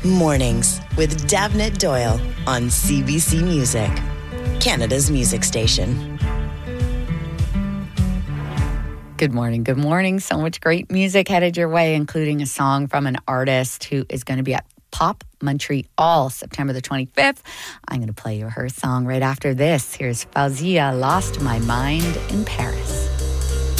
Mornings with Davnit Doyle on CBC Music, Canada's music station. Good morning. Good morning. So much great music headed your way, including a song from an artist who is going to be at Pop Montreal, September the 25th. I'm going to play you her song right after this. Here's Fauzia, Lost My Mind in Paris.